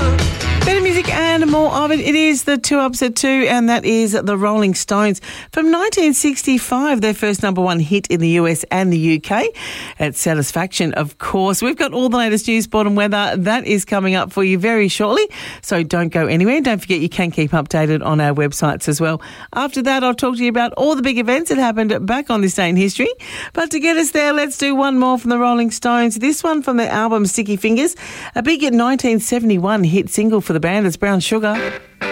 Better music and more of it. It is the 2 Ups at 2, and that is the Rolling Stones. From 1965, their first number one hit in the US and the UK. At Satisfaction, of course. We've got all the latest news, sport and weather. That is coming up for you very shortly. So don't go anywhere. Don't forget you can keep updated on our websites as well. After that, I'll talk to you about all the big events that happened back on this day in history. But to get us there, let's do one more from the Rolling Stones. This one from their album Sticky Fingers. A big 1971 hit single for the band is Brown Sugar.